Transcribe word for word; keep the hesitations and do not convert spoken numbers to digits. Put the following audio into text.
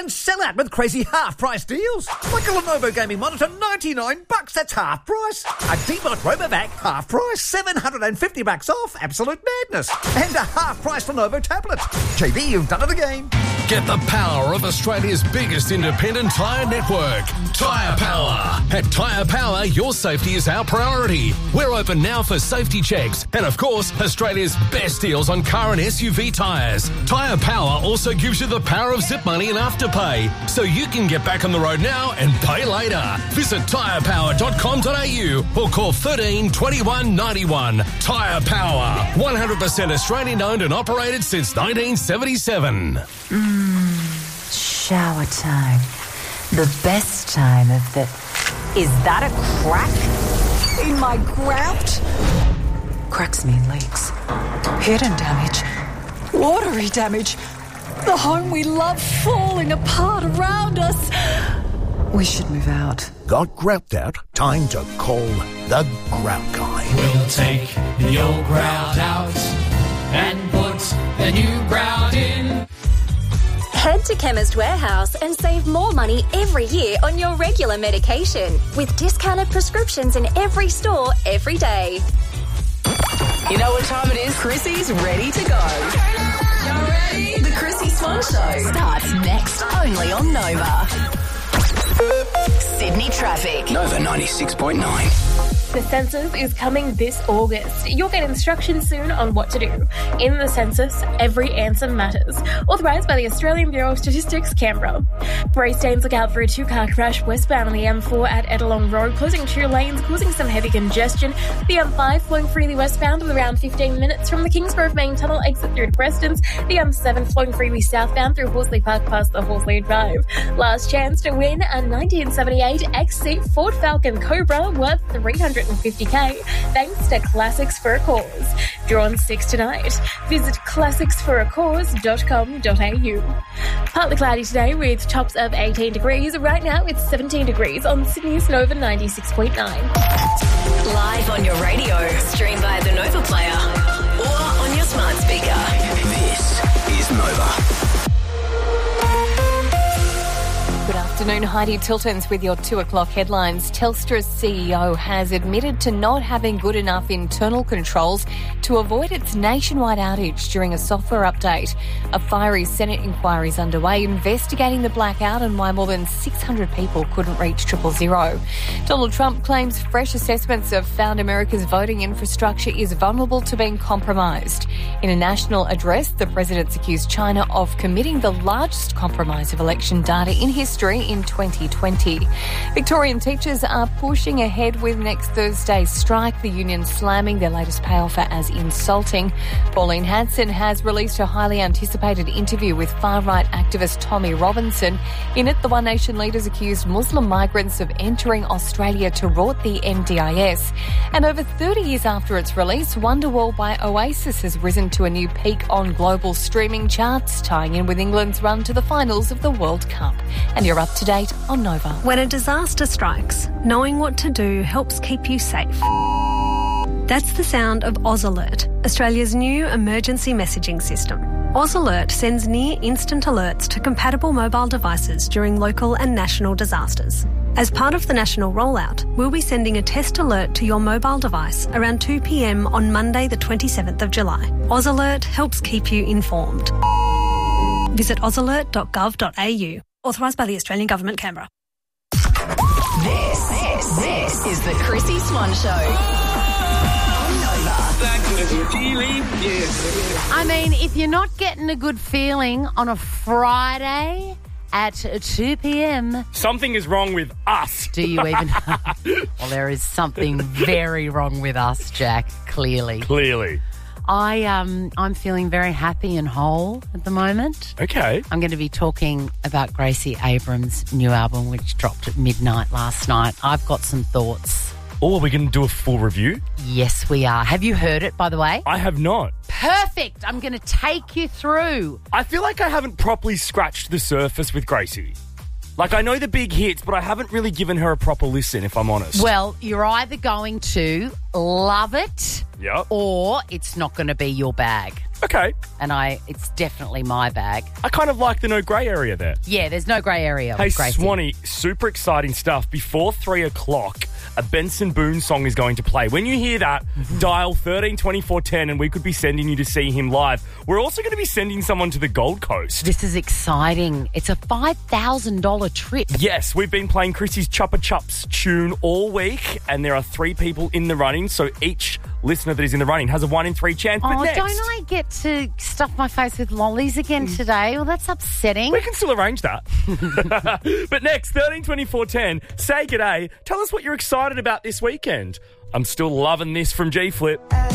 And sell out with crazy half-price deals. Like a Lenovo gaming monitor, ninety-nine bucks, that's half price. A Debot RoboVac, half price, seven hundred fifty bucks off, absolute madness. And a half-price Lenovo tablet. J B, you've done it again. Get the power of Australia's biggest independent tyre network, Tyre Power. At Tyre Power, your safety is our priority. We're open now for safety checks and, of course, Australia's best deals on car and S U V tyres. Tyre Power also gives you the power of zip money and afterpay, so you can get back on the road now and pay later. Visit tyre power dot com dot a u or call thirteen twenty-one ninety-one. Tyre Power, one hundred percent Australian owned and operated since nineteen seventy-seven. Mmm, shower time. The best time of the... Is that a crack in my grout? Cracks mean leaks. Hidden damage. Watery damage. The home we love falling apart around us. We should move out. Got grout out? Time to call the Grout Guy. We'll take the old grout out and put the new grout in. Head to Chemist Warehouse and save more money every year on your regular medication with discounted prescriptions in every store every day. You know what time it is? Chrissy's ready to go. You're ready? The Chrissy Swan Show starts next only on Nova. Sydney traffic. Nova ninety-six point nine. The census is coming this August. You'll get instructions soon on what to do. In the census, every answer matters. Authorised by the Australian Bureau of Statistics, Canberra. Brace Danes, look out for a two-car crash westbound on the M four at Edelong Road, closing two lanes, causing some heavy congestion. The M five flowing freely westbound with around fifteen minutes from the Kingsgrove Main Tunnel exit through to Prestons. The M seven flowing freely southbound through Horsley Park past the Horsley Drive. Last chance to win a nineteen seventy-eight X-Seat Ford Falcon Cobra worth three hundred fifty thousand thanks to Classics for a Cause. Drawn six tonight. Visit classics for a cause dot com dot a u. Partly cloudy today with tops of eighteen degrees. Right now it's seventeen degrees on Sydney's Nova ninety-six point nine. Live on your radio, stream via the Nova Player or on your smart speaker. This is Nova. Good afternoon, Heidi Tiltons with your two o'clock headlines. Telstra's C E O has admitted to not having good enough internal controls to avoid its nationwide outage during a software update. A fiery Senate inquiry is underway investigating the blackout and why more than six hundred people couldn't reach triple zero. Donald Trump claims fresh assessments have found America's voting infrastructure is vulnerable to being compromised. In a national address, the president's accused China of committing the largest compromise of election data in history in twenty twenty. Victorian teachers are pushing ahead with next Thursday's strike, the union slamming their latest pay offer as insulting. Pauline Hanson has released her highly anticipated interview with far-right activist Tommy Robinson. In it, the One Nation leaders accused Muslim migrants of entering Australia to rort the N D I S. And over thirty years after its release, Wonderwall by Oasis has risen to a new peak on global streaming charts, tying in with England's run to the finals of the World Cup. And you're up to date on Nova. When a disaster strikes, knowing what to do helps keep you safe. That's the sound of Oz Alert, Australia's new emergency messaging system. Oz Alert sends near-instant alerts to compatible mobile devices during local and national disasters. As part of the national rollout, we'll be sending a test alert to your mobile device around two p.m. on Monday the twenty-seventh of July. Oz Alert helps keep you informed. Visit oz alert dot gov dot a u. Authorised by the Australian Government, Canberra. This, this, this is the Chrissy Swan Show. I mean, if you're not getting a good feeling on a Friday at two p.m. something is wrong with us. Do you even... Well, there is something very wrong with us, Jack, clearly. Clearly. I, um, I'm feeling very happy and whole at the moment. Okay. I'm going to be talking about Gracie Abrams' new album, which dropped at midnight last night. I've got some thoughts. Oh, are we going to do a full review? Yes, we are. Have you heard it, by the way? I have not. Perfect. I'm going to take you through. I feel like I haven't properly scratched the surface with Gracie. Like, I know the big hits, but I haven't really given her a proper listen, if I'm honest. Well, you're either going to love it Yep. or it's not going to be your bag. Okay. And I, it's definitely my bag. I kind of like the no grey area there. Yeah, there's no grey area. Hey, with Gracie. Swanee, super exciting stuff. Before three o'clock, a Benson Boone song is going to play. When you hear that, dial thirteen twenty-four ten and we could be sending you to see him live. We're also going to be sending someone to the Gold Coast. This is exciting. It's a five thousand dollars trip. Yes, we've been playing Chrissy's Chuppa Chups tune all week, and there are three people in the running, so each listener that is in the running has a one in three chance. But Oh, next, don't I get to stuff my face with lollies again today? Well, that's upsetting. we can still arrange that. But next, thirteen twenty-four ten, say g'day. Tell us what you're excited about this weekend. I'm still loving this from G Flip.